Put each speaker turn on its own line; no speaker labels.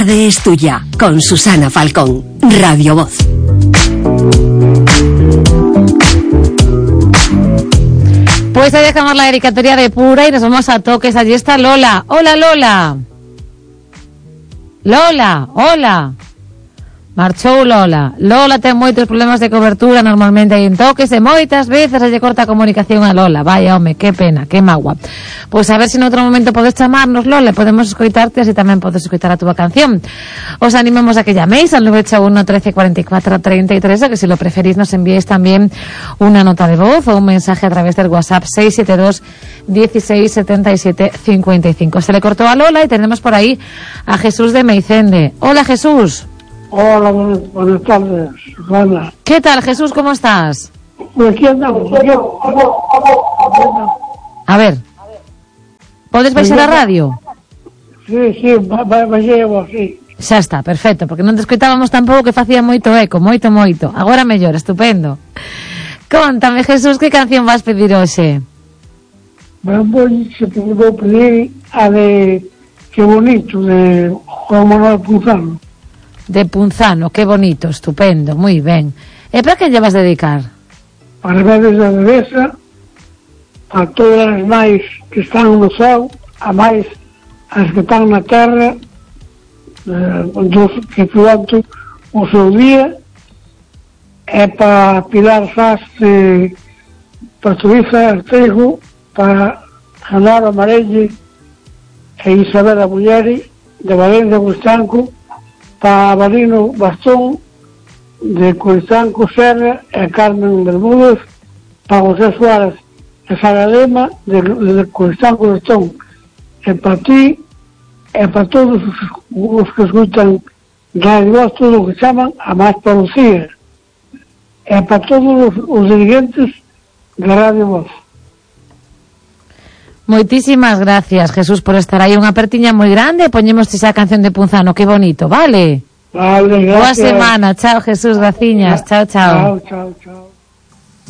tarde es tuya, con Susana Falcón, Radio Voz.
Pues ahí dejamos la dedicatoria de Pura y nos vamos a Toques. Allí está Lola. Hola, Lola. Lola, hola. Marchou Lola. Lola ten moitos problemas de cobertura normalmente aí en Toques e moitas veces lle corta a comunicación a Lola. Vaya, home, que pena, que magua. Pois a ver se en outro momento podes chamarnos, Lola, podemos escoitarte, así tamén podes escoitar a túa canción. Os animamos a que llaméis al 981 13 44 33, o que si lo preferís nos enviéis tamén unha nota de voz ou un mensaje a través del WhatsApp 672 16 77 55. Se le cortó a Lola y tenemos por ahí a Jesús de Meicende. Hola, Jesús.
Hola, buenas tardes, Susana.
¿Qué tal, Jesús? ¿Cómo estás?
Pues aquí andamos.
A ver, ¿podes baixar a radio?
Sí, baixei a voz, sí.
Xa está, perfecto, porque non te escoitábamos tampouco, que facía moito eco, moito. Agora mellor, estupendo. Contame, Jesús, que canción vas pedir hoxe?
Vou pedir a de Que bonito, de Juan Manuel Punzano.
De Punzano, que bonito, estupendo, moi ben. E para que lle vas dedicar?
Para veces da bebesa, a todas as máis que están no céu, a máis as que están na terra, dos que durante o seu día, é para Pilar Sás de Pastoriza Arteijo, para Genaro Amarelle e Isabel a Mulleri de Valencia Cristanco, para Avelino Bastón de Cristanco Serra e Carmen Bermúdez, para José Suárez e Sara Lema de Cristanco Bastón, e para ti e para todos os que escutan Radio Voz, todo o que chaman a máis para Lucía, e para todos os dirigentes de Radio Voz.
Moitísimas gracias, Jesús, por estar aí. Unha apertiña moi grande e poñemos esa canción de Punzano, que bonito, vale?
Vale, gracias.
Boa semana, chao, Jesús, graciñas, chao.
Chao.